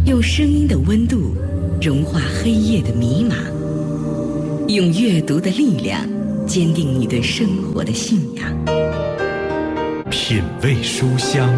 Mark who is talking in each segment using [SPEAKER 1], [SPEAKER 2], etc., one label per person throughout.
[SPEAKER 1] 用声音的温度融化黑夜的迷茫，用阅读的力量坚定你对生活的信仰。
[SPEAKER 2] 品味书香，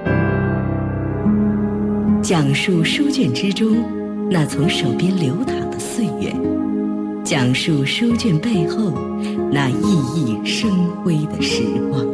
[SPEAKER 1] 讲述书卷之中那从手边流淌的岁月，讲述书卷背后那熠熠生辉的时光。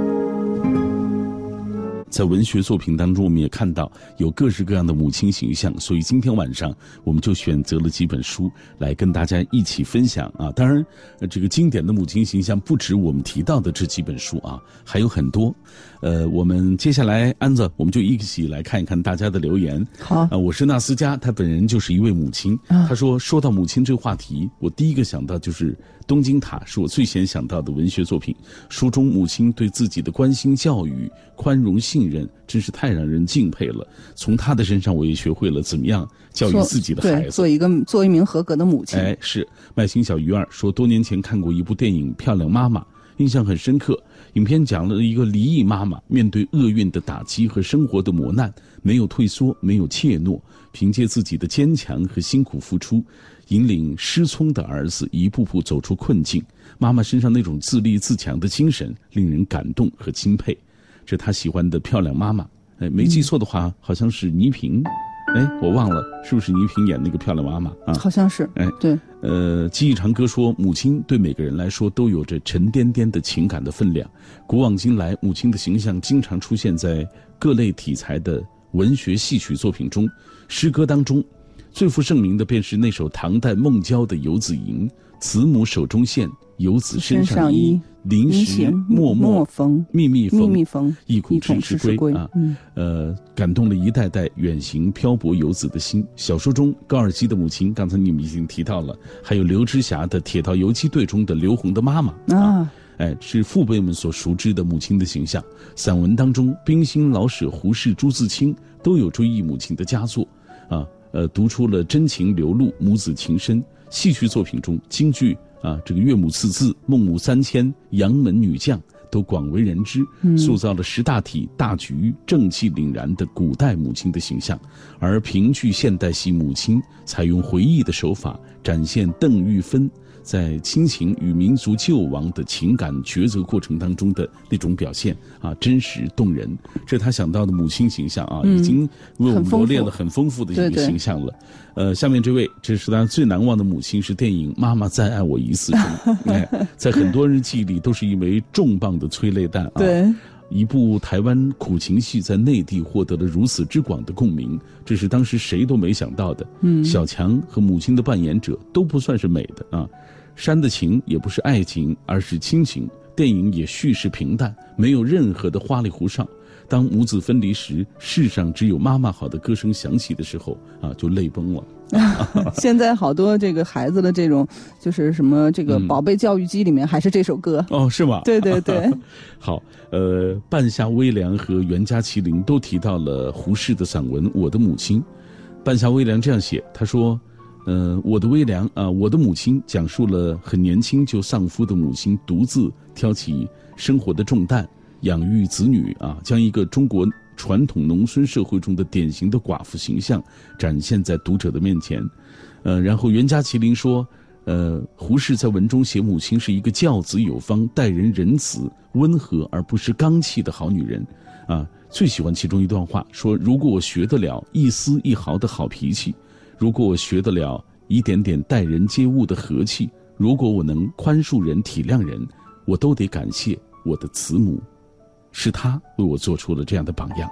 [SPEAKER 3] 在文学作品当中，我们也看到有各式各样的母亲形象，所以今天晚上我们就选择了几本书来跟大家一起分享啊。当然，这个经典的母亲形象不止我们提到的这几本书啊，还有很多。我们接下来安子，我们就一起来看一看大家的留言。
[SPEAKER 4] 好，
[SPEAKER 3] 我是纳斯佳，她本人就是一位母亲。她说到母亲这个话题，我第一个想到就是《东京塔》，是我最先想到的文学作品。书中母亲对自己的关心、教育、宽容、信任，真是太让人敬佩了。从她的身上，我也学会了怎么样教育自己的孩子，
[SPEAKER 4] 做一名合格的母亲。
[SPEAKER 3] 哎，是麦心小鱼儿说，多年前看过一部电影《漂亮妈妈》，印象很深刻。影片讲了一个离异妈妈面对厄运的打击和生活的磨难，没有退缩，没有怯懦，凭借自己的坚强和辛苦付出，引领失聪的儿子一步步走出困境。妈妈身上那种自立自强的精神令人感动和钦佩。这是他喜欢的漂亮妈妈。没记错的话，好像是倪萍。我忘了是不是倪萍演那个漂亮妈妈啊？
[SPEAKER 4] 好像是。对。
[SPEAKER 3] 记忆长歌说，母亲对每个人来说都有着沉甸甸的情感的分量。古往今来，母亲的形象经常出现在各类题材的文学戏曲作品中。诗歌当中，最负盛名的便是那首唐代孟郊的《游子吟》：慈母手中线，游子身上衣。临时默默缝，密密缝，意恐迟迟归啊！感动了一代代远行漂泊游子的心。小说中高尔基的母亲，刚才你们已经提到了，还有刘之霞的《铁道游击队》中的刘红的妈妈啊，是父辈们所熟知的母亲的形象。散文当中，冰心、老舍、胡适、朱自清都有追忆母亲的佳作啊，读出了真情流露、母子情深。戏曲作品中，京剧这个岳母刺字、孟母三迁、杨门女将都广为人知，塑造了识大体、大局、正气凛然的古代母亲的形象。而评剧现代戏母亲采用回忆的手法，展现邓玉芬在亲情与民族救亡的情感抉择过程当中的那种表现真实动人。这是他想到的母亲形象已经为我们罗列了很丰富的一个形象了。下面这位，这是他最难忘的母亲，是电影《妈妈再爱我一次》中在很多人记忆里都是一枚重磅的催泪弹
[SPEAKER 4] 对。
[SPEAKER 3] 一部台湾苦情戏在内地获得了如此之广的共鸣，这是当时谁都没想到的。小强和母亲的扮演者都不算是美的山的情也不是爱情，而是亲情。电影也叙事平淡，没有任何的花里胡哨。当母子分离时，世上只有妈妈好的歌声响起的时候就泪崩了。
[SPEAKER 4] 现在好多这个孩子的这种就是什么这个宝贝教育机里面还是这首歌
[SPEAKER 3] 是吗？
[SPEAKER 4] 对对对。
[SPEAKER 3] 好，半夏微凉和袁家麒麟都提到了胡适的散文《我的母亲》。半夏微凉这样写，他说我的微凉我的母亲讲述了很年轻就丧夫的母亲独自挑起生活的重担，养育子女将一个中国传统农村社会中的典型的寡妇形象展现在读者的面前。然后袁家麒麟说，胡适在文中写母亲是一个教子有方、待人仁慈、温和而不是刚气的好女人最喜欢其中一段话，说如果我学得了一丝一毫的好脾气，如果我学得了一点点待人接物的和气，如果我能宽恕人、体谅人，我都得感谢我的慈母，是她为我做出了这样的榜样。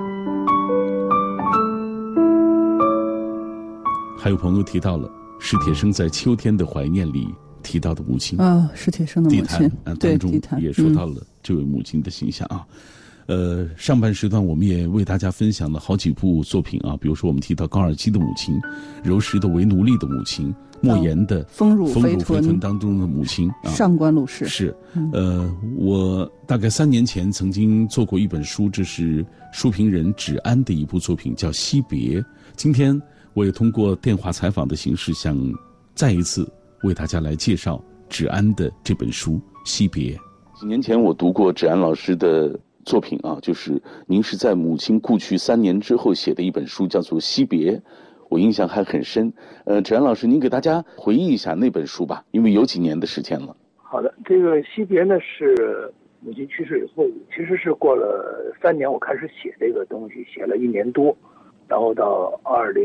[SPEAKER 3] 还有朋友提到了史铁生在《秋天的怀念》里提到的母亲
[SPEAKER 4] 史铁生的母亲
[SPEAKER 3] 当中也说到了这位母亲的形象上半时段我们也为大家分享了好几部作品比如说我们提到高尔基的母亲，柔石的为奴隶的母亲，莫言的
[SPEAKER 4] 丰乳
[SPEAKER 3] 飞豚当中的母亲
[SPEAKER 4] 上官鲁氏
[SPEAKER 3] 是我大概3年前曾经做过一本书，这是书评人芷安的一部作品叫《惜别》。今天我也通过电话采访的形式想再一次为大家来介绍芷安的这本书《惜别》。几年前我读过芷安老师的作品啊，就是您是在母亲故去3年之后写的一本书，叫做《惜别》，我印象还很深。芷安老师，您给大家回忆一下那本书吧，因为有几年的时间了。
[SPEAKER 5] 好的，这个《惜别》呢是母亲去世以后，其实是过了3年，我开始写这个东西，写了1年多，然后到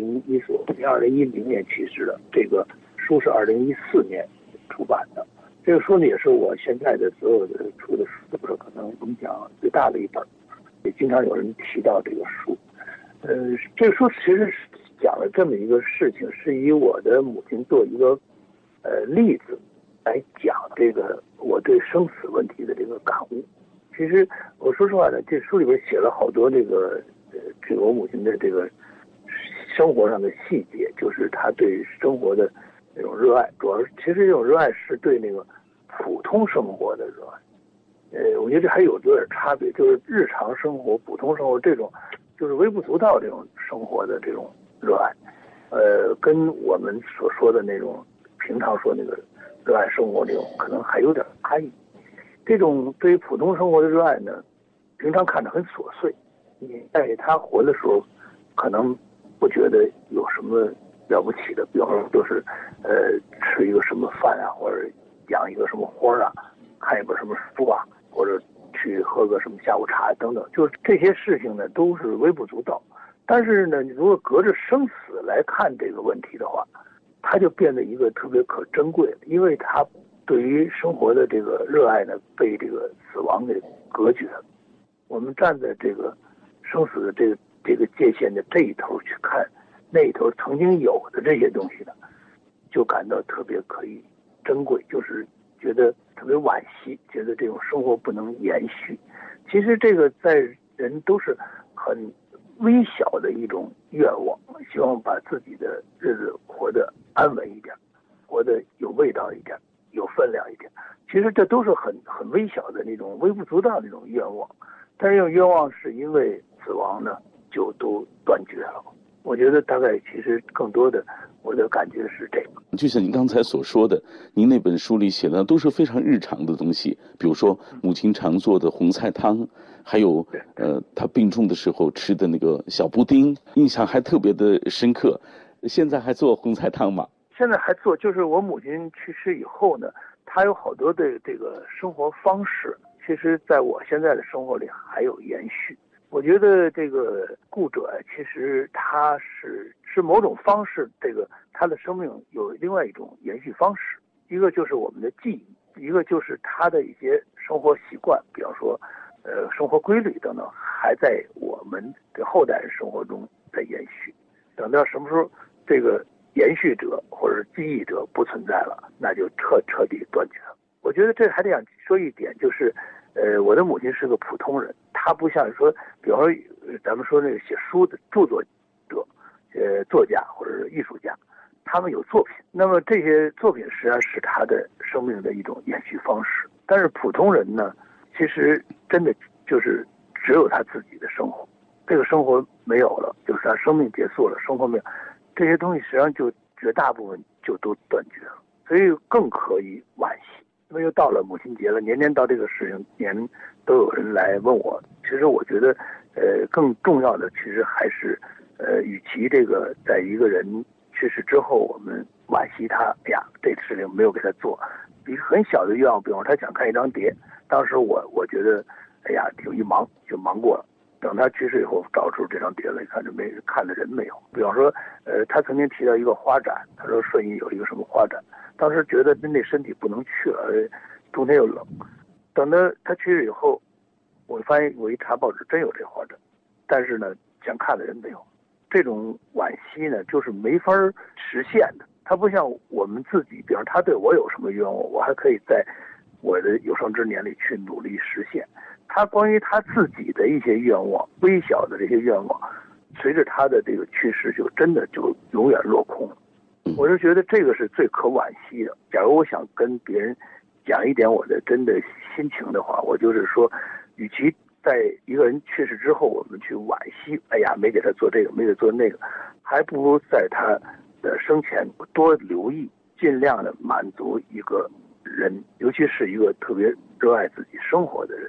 [SPEAKER 5] 2010年去世的。这个书是2014年出版的。这个书呢，也是我现在的所有的出的书中可能影响最大的一本，也经常有人提到这个书。这个书其实是讲了这么一个事情，是以我的母亲做一个例子来讲这个我对生死问题的这个感悟。其实我说实话呢，这书里边写了好多这个我母亲的这个生活上的细节，就是她对生活的那种热爱，主要是其实这种热爱是对那个普通生活的热爱。我觉得这还有点差别，就是日常生活、普通生活这种，就是微不足道这种生活的这种热爱，跟我们所说的那种平常说那个热爱生活这种，可能还有点差异。这种对于普通生活的热爱呢，平常看着很琐碎，你在他活的时候，可能不觉得有什么了不起的，比方说就是吃一个什么饭啊，或者养一个什么花啊，看一本什么书啊，或者去喝个什么下午茶等等，就是这些事情呢都是微不足道。但是呢，如果隔着生死来看这个问题的话，它就变得一个特别可珍贵，因为它对于生活的这个热爱呢，被这个死亡给隔绝了。我们站在这个生死的这个界限的这一头去看那一头曾经有的这些东西呢，就感到特别可以珍贵，就是觉得特别惋惜，觉得这种生活不能延续。其实这个在人都是很微小的一种愿望，希望把自己的日子活得安稳一点，活得有味道一点，有分量一点。其实这都是很微小的那种微不足道的那种愿望，但是这种愿望是因为死亡呢就都断绝了。我觉得大概其实更多的我的感觉是这个。
[SPEAKER 3] 就像您刚才所说的，您那本书里写的都是非常日常的东西，比如说母亲常做的红菜汤，还有她病重的时候吃的那个小布丁，印象还特别的深刻。现在还做红菜汤吗？
[SPEAKER 5] 现在还做，就是我母亲去世以后呢，她有好多的这个生活方式，其实在我现在的生活里还有延续。我觉得这个故者其实他是某种方式，这个他的生命有另外一种延续方式，一个就是我们的记忆，一个就是他的一些生活习惯，比方说生活规律等等，还在我们的后代人生活中在延续。等到什么时候这个延续者或者记忆者不存在了，那就彻底断绝了。我觉得这还得想说一点，就是我的母亲是个普通人，她不像说，比方说咱们说那个写书的著作者，作家或者是艺术家，他们有作品，那么这些作品实际上是他的生命的一种延续方式。但是普通人呢，其实真的就是只有他自己的生活，这个生活没有了，就是他生命结束了，生活没有，这些东西实际上就绝大部分就都断绝了，所以更可以惋惜。因为又到了母亲节了，年年到这个事情，年都有人来问我。其实我觉得，更重要的其实还是，与其这个在一个人去世之后，我们惋惜他，哎呀，这个事情没有给他做，一个很小的愿望，比方说他想看一张碟，当时我觉得，哎呀，一忙就忙过了。等他去世以后，找出这张碟来看，就没看的人没有。比方说，他曾经提到一个花展，他说顺义有一个什么花展，当时觉得那身体不能去了，冬天又冷。等到他去世以后，我发现我一查报纸，真有这花展，但是呢，想看的人没有。这种惋惜呢，就是没法实现的。他不像我们自己，比方他对我有什么愿望，我还可以在我的有生之年里去努力实现。他关于他自己的一些愿望，微小的这些愿望，随着他的这个去世，就真的就永远落空了。我就觉得这个是最可惋惜的。假如我想跟别人讲一点我的真的心情的话，我就是说，与其在一个人去世之后，我们去惋惜，哎呀，没给他做这个，没给他做那个，还不如在他的生前多留意，尽量的满足一个人，尤其是一个特别热爱自己生活的人。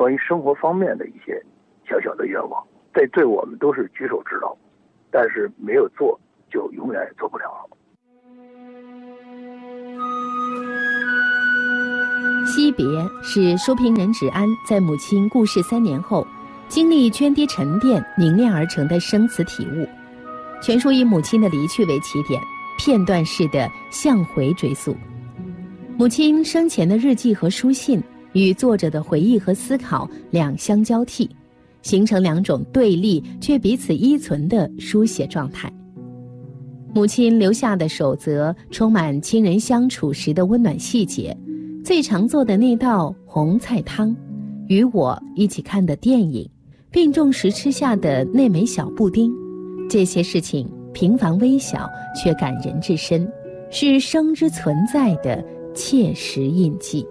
[SPEAKER 5] 关于生活方面的一些小小的愿望，这对我们都是举手之劳，但是没有做就永远也做不了了。
[SPEAKER 6] 惜别是书评人芷安在母亲故世3年后，经历涓滴沉淀凝练而成的生词体悟。全书以母亲的离去为起点，片段式的向回追溯。母亲生前的日记和书信与作者的回忆和思考两相交替，形成2种对立却彼此依存的书写状态。母亲留下的守则充满亲人相处时的温暖细节，最常做的那道红菜汤，与我一起看的电影，病重时吃下的那枚小布丁，这些事情平凡微小却感人至深，是生之存在的切实印记。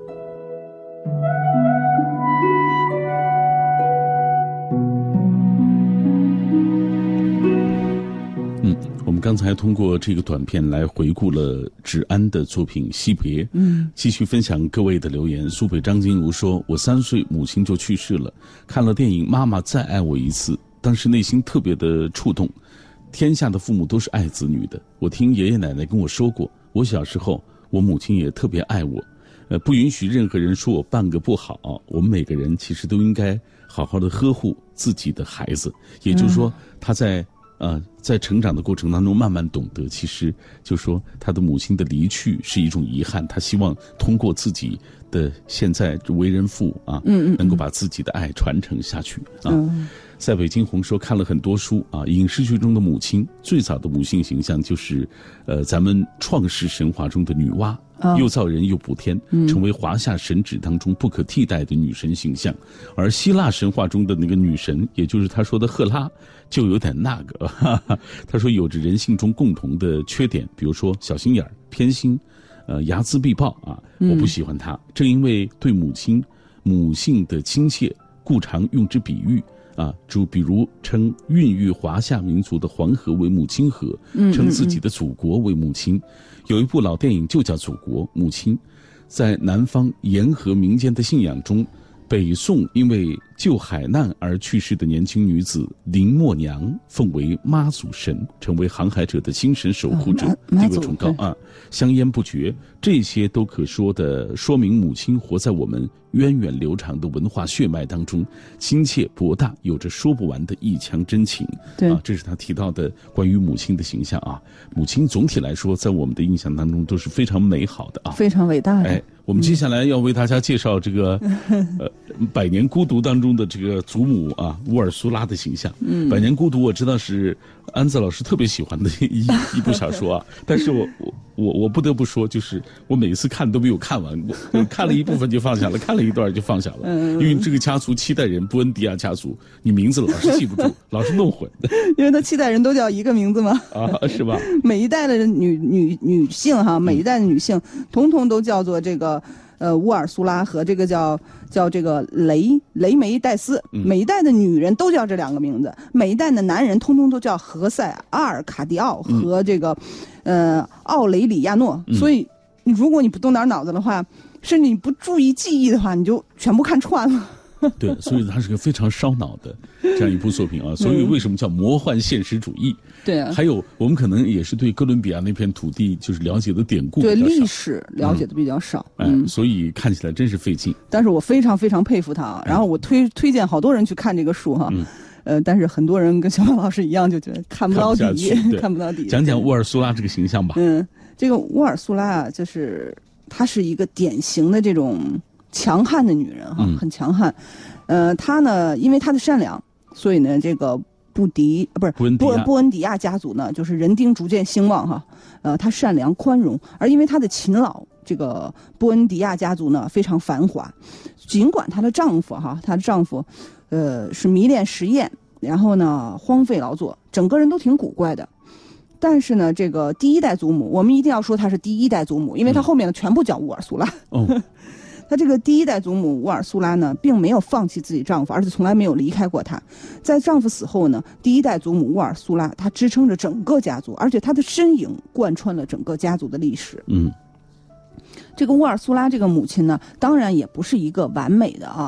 [SPEAKER 3] 我们刚才通过这个短片来回顾了芷安的作品《惜别》，继续分享各位的留言。苏北张金如说，我3岁母亲就去世了，看了电影《妈妈再爱我一次》，当时内心特别的触动。天下的父母都是爱子女的，我听爷爷奶奶跟我说过，我小时候我母亲也特别爱我，不允许任何人说我半个不好。我们每个人其实都应该好好的呵护自己的孩子，也就是说他在成长的过程当中慢慢懂得，其实就说他的母亲的离去是一种遗憾，他希望通过自己的现在为人父能够把自己的爱传承下去在北京红说看了很多书影视剧中的母亲最早的母性形象就是咱们创世神话中的女娲，又造人又补天，成为华夏神祇当中不可替代的女神形象。而希腊神话中的那个女神，也就是他说的赫拉，就有点那个他说有着人性中共同的缺点，比如说小心眼儿、偏心，睚眦必报我不喜欢她。正因为对母性的亲切，故常用之比喻就比如称孕育华夏民族的黄河为母亲河，称自己的祖国为母亲。有一部老电影就叫《祖国母亲》。在南方沿河民间的信仰中，北宋因为救海难而去世的年轻女子林默娘奉为妈祖神，成为航海者的精神守护者，地位崇高香烟不绝。这些都可说明母亲活在我们源远流长的文化血脉当中，亲切博大，有着说不完的一腔真情。对这是他提到的关于母亲的形象母亲总体来说在我们的印象当中都是非常美好的
[SPEAKER 4] 非常伟大的。
[SPEAKER 3] 我们接下来要为大家介绍这个百年孤独当中的这个祖母乌尔苏拉的形象。百年孤独我知道是安子老师特别喜欢的一部小说但是我不得不说，就是我每一次看都没有看完过，看了一部分就放下了，看了一段就放下了。因为这个家族7代人，布恩迪亚家族，你名字老是记不住，老是弄混。
[SPEAKER 4] 因为他7代人都叫一个名字嘛。
[SPEAKER 3] 是吧？
[SPEAKER 4] 每一代的女性每一代的女性，统统都叫做这个乌尔苏拉和这个叫这个雷梅戴斯。每一代的女人都叫这2个名字，每一代的男人通通都叫何塞阿尔卡迪奥和这个奥雷里亚诺。所以如果你不动点脑子的话，甚至你不注意记忆的话，你就全部看串了。
[SPEAKER 3] 对，所以它是个非常烧脑的这样一部作品所以为什么叫魔幻现实主义？对还有我们可能也是对哥伦比亚那片土地就是了解的典故
[SPEAKER 4] 对历史了解的比较少
[SPEAKER 3] 所以看起来真是费劲。
[SPEAKER 4] 但是我非常非常佩服他然后我推荐好多人去看这个书但是很多人跟小马老师一样就觉得看不到底，看不到底。
[SPEAKER 3] 讲讲乌尔苏拉这个形象吧。
[SPEAKER 4] 这个乌尔苏拉就是她是一个典型的这种强悍的女人很强悍。她呢，因为她的善良，所以呢，这个布恩迪亚家族呢，就是人丁逐渐兴旺她善良宽容，而因为她的勤劳，这个布恩迪亚家族呢非常繁华。尽管她的丈夫是迷恋实验，然后呢荒废劳作，整个人都挺古怪的。但是呢，这个第1代祖母，我们一定要说她是第1代祖母，因为她后面的全部叫乌尔苏拉。她这个第1代祖母乌尔苏拉呢，并没有放弃自己丈夫，而且从来没有离开过他。在丈夫死后呢，第1代祖母乌尔苏拉，她支撑着整个家族，而且她的身影贯穿了整个家族的历史。这个乌尔苏拉这个母亲呢，当然也不是一个完美的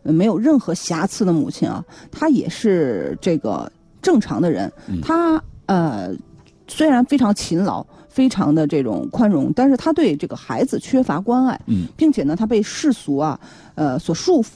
[SPEAKER 4] 没有任何瑕疵的母亲啊，她也是这个正常的人。她虽然非常勤劳，非常的这种宽容，但是她对这个孩子缺乏关爱，并且呢，她被世俗所束缚。